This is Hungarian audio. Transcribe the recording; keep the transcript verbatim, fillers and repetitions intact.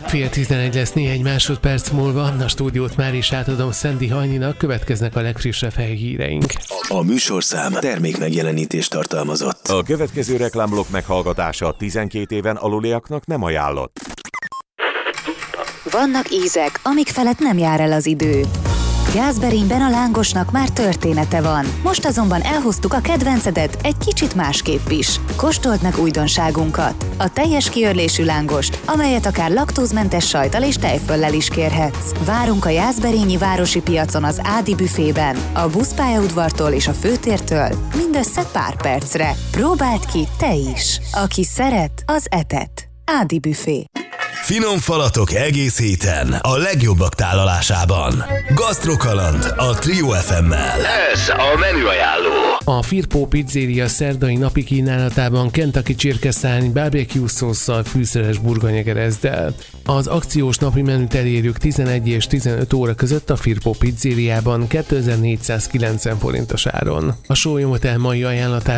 Fél tizenegy lesz néhány másodperc múlva, a stúdiót már is átadom Szendi Hajninak, következnek a legfrissebb helyhíreink. A műsorszám termék megjelenítést tartalmazott. A következő reklámblokk meghallgatása tizenkét éven aluliaknak nem ajánlott. Vannak ízek, amik felett nem jár el az idő. Jászberényben a lángosnak már története van. Most azonban elhoztuk a kedvencedet egy kicsit másképp is. Kóstold meg újdonságunkat. A teljes kiörlésű lángost, amelyet akár laktózmentes sajttal és tejföllel is kérhetsz. Várunk a jászberényi városi piacon az Ádi büfében, a buszpályaudvartól és a főtértől mindössze pár percre. Próbáld ki te is. Aki szeret, az etet. Ádi büfé. Finom falatok egész héten a legjobbak tálalásában. Gasztrokaland a Trio ef emmel. Ez a menüajánló. A Firpo Pizzeria szerdai napi kínálatában Kentucky csirkeszárny barbecue szósszal, fűszeres burgonyagerezddel. Az akciós napi menüt elérjük tizenegy és tizenöt óra között a Firpo Pizzeriában kétezer-négyszázkilencven forintos áron. A Sólyom Hotel mai ajánlatában